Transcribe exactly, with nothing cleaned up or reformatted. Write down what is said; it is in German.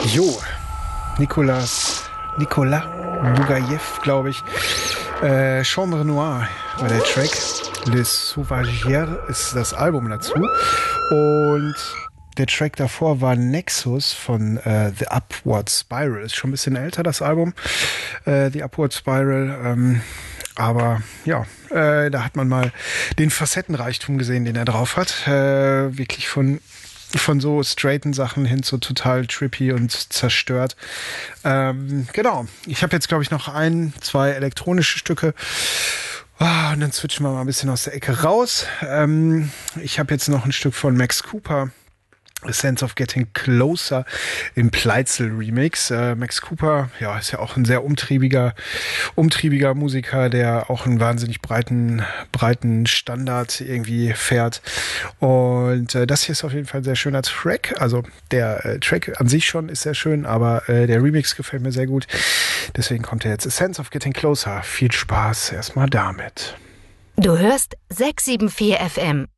Jo, Nicolas, Nicolas Bougayev, glaube ich. Äh, Chambre Noire war der Track. Les Sauvagiers ist das Album dazu. Und der Track davor war Nexus von äh, The Upward Spiral. Ist schon ein bisschen älter, das Album. Äh, The Upward Spiral. Ähm, aber ja, äh, da hat man mal den Facettenreichtum gesehen, den er drauf hat. Äh, wirklich von von so straighten Sachen hin zu total trippy und zerstört. Ähm, genau. Ich habe jetzt, glaube ich, noch ein, zwei elektronische Stücke. Oh, und dann switchen wir mal ein bisschen aus der Ecke raus. Ähm, ich habe jetzt noch ein Stück von Max Cooper. A Sense of Getting Closer im Pleitzel-Remix. Äh, Max Cooper, ja, ist ja auch ein sehr umtriebiger, umtriebiger Musiker, der auch einen wahnsinnig breiten, breiten Standard irgendwie fährt. Und äh, das hier ist auf jeden Fall ein sehr schöner Track. Also der äh, Track an sich schon ist sehr schön, aber äh, der Remix gefällt mir sehr gut. Deswegen kommt er jetzt. A Sense of Getting Closer. Viel Spaß erstmal damit. Du hörst sechs sieben vier F M,